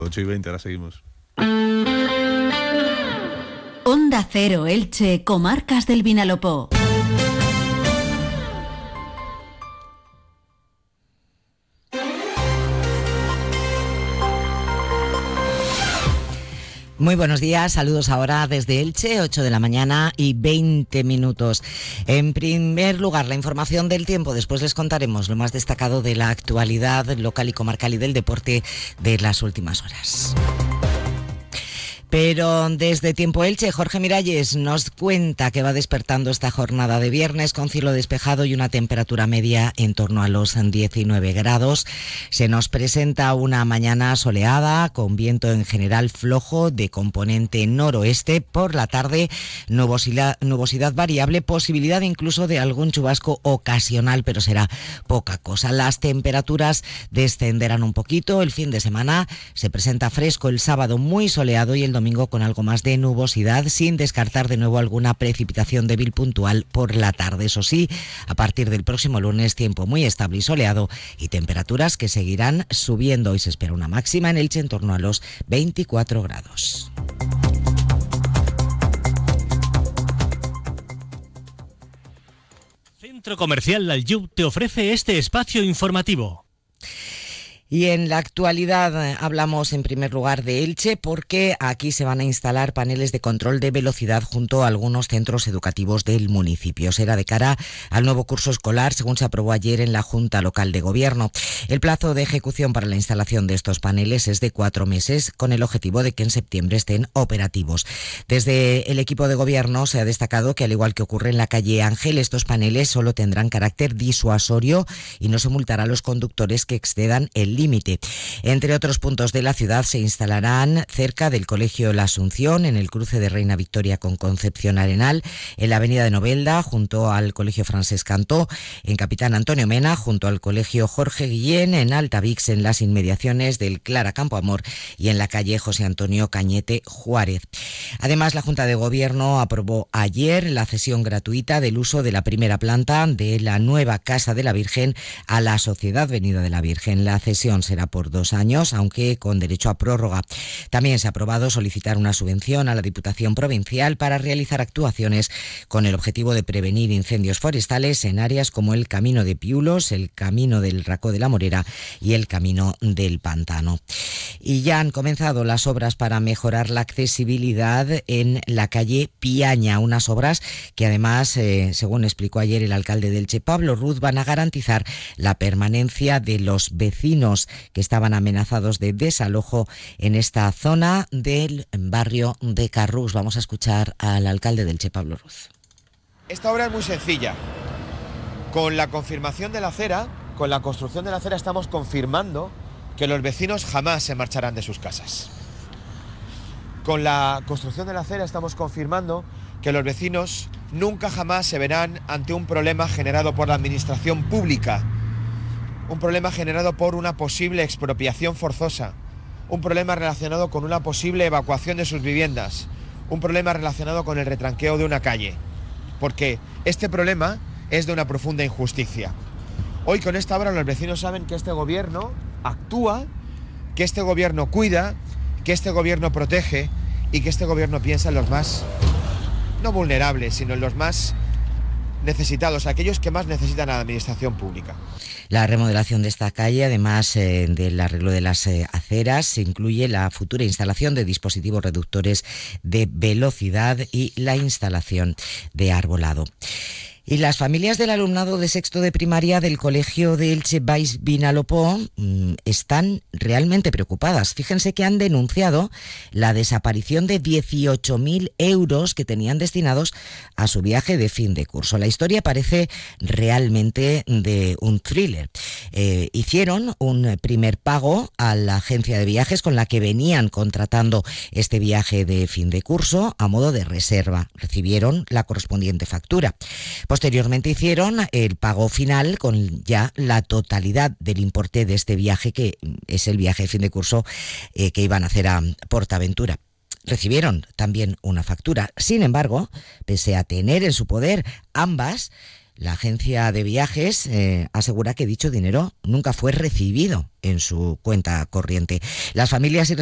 8:20, ahora seguimos. Onda Cero Elche, Comarcas del Vinalopó. Muy buenos días, saludos ahora desde Elche, 8 de la mañana y 20 minutos. En primer lugar, la información del tiempo, después les contaremos lo más destacado de la actualidad local y comarcal y del deporte de las últimas horas. Pero desde Tiempo Elche, Jorge Miralles nos cuenta que va despertando esta jornada de viernes con cielo despejado y una temperatura media en torno a los 19 grados. Se nos presenta una mañana soleada con viento en general flojo de componente noroeste. Por la tarde, nubosidad variable, posibilidad incluso de algún chubasco ocasional, pero será poca cosa. Las temperaturas descenderán un poquito. El fin de semana se presenta fresco, el sábado muy soleado y el domingo con algo más de nubosidad, sin descartar de nuevo alguna precipitación débil puntual por la tarde. Eso sí, a partir del próximo lunes, tiempo muy estable y soleado y temperaturas que seguirán subiendo. Y se espera una máxima en Elche en torno a los 24 grados. Centro Comercial Laljub te ofrece este espacio informativo. Y en la actualidad hablamos en primer lugar de Elche porque aquí se van a instalar paneles de control de velocidad junto a algunos centros educativos del municipio. Será de cara al nuevo curso escolar, según se aprobó ayer en la Junta Local de Gobierno. El plazo de ejecución para la instalación de estos paneles es de 4 meses, con el objetivo de que en septiembre estén operativos. Desde el equipo de Gobierno se ha destacado que, al igual que ocurre en la calle Ángel, estos paneles solo tendrán carácter disuasorio y no se multará a los conductores que excedan el límite. Entre otros puntos de la ciudad se instalarán cerca del Colegio La Asunción, en el cruce de Reina Victoria con Concepción Arenal, en la avenida de Novelda junto al Colegio Francesc Cantó, en Capitán Antonio Mena junto al Colegio Jorge Guillén, en Altavix en las inmediaciones del Clara Campoamor y en la calle José Antonio Cañete Juárez. Además, la Junta de Gobierno aprobó ayer la cesión gratuita del uso de la primera planta de la nueva Casa de la Virgen a la Sociedad Venida de la Virgen. La cesión será por 2 años, aunque con derecho a prórroga. También se ha aprobado solicitar una subvención a la Diputación Provincial para realizar actuaciones con el objetivo de prevenir incendios forestales en áreas como el Camino de Piulos, el Camino del Racó de la Morera y el Camino del Pantano. Y ya han comenzado las obras para mejorar la accesibilidad en la calle Piaña, unas obras que además, según explicó ayer el alcalde de Elche, Pablo Ruz, van a garantizar la permanencia de los vecinos que estaban amenazados de desalojo en esta zona del barrio de Carrús. Vamos a escuchar al alcalde de Elche, Pablo Ruz. Esta obra es muy sencilla. Con la confirmación de la acera, con la construcción de la acera, estamos confirmando que los vecinos jamás se marcharán de sus casas. Con la construcción de la acera estamos confirmando que los vecinos nunca jamás se verán ante un problema generado por la administración pública, un problema generado por una posible expropiación forzosa, un problema relacionado con una posible evacuación de sus viviendas, un problema relacionado con el retranqueo de una calle, porque este problema es de una profunda injusticia. Hoy con esta obra los vecinos saben que este gobierno actúa, que este gobierno cuida, que este gobierno protege y que este gobierno piensa en los más, no vulnerables, sino en los más necesitados, aquellos que más necesitan a la administración pública. La remodelación de esta calle, además del arreglo de las aceras, incluye la futura instalación de dispositivos reductores de velocidad y la instalación de arbolado. Y las familias del alumnado de sexto de primaria del Colegio de Elche Baix Vinalopó están realmente preocupadas. Fíjense que han denunciado la desaparición de 18.000 euros que tenían destinados a su viaje de fin de curso. La historia parece realmente de un thriller. Hicieron un primer pago a la agencia de viajes con la que venían contratando este viaje de fin de curso a modo de reserva. Recibieron la correspondiente factura. Posteriormente hicieron el pago final con ya la totalidad del importe de este viaje, que es el viaje de fin de curso que iban a hacer a Portaventura. Recibieron también una factura. Sin embargo, pese a tener en su poder ambas, la agencia de viajes asegura que dicho dinero nunca fue recibido en su cuenta corriente. Las familias y